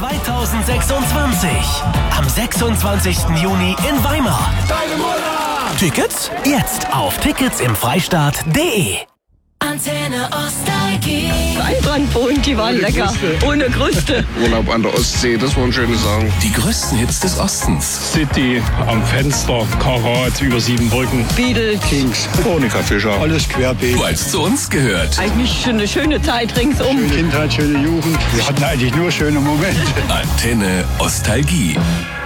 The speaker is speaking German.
2026. Am 26. Juni in Weimar. Deine Mutter! Tickets jetzt auf ticketsimfreistaat.de. Antenne Ostalgie. Weinbrandbohnen, die waren lecker. Ohne Kruste. Urlaub an der Ostsee, das waren schöne Sachen. Die größten Hits des Ostens. City am Fenster, Karat über 7 Brücken, Beatles. Kings, Monika Fischer, alles querbeet. Weil es zu uns gehört. Eigentlich eine schöne Zeit ringsum. Schöne Kindheit, schöne Jugend. Wir hatten eigentlich nur schöne Momente. Antenne Ostalgie.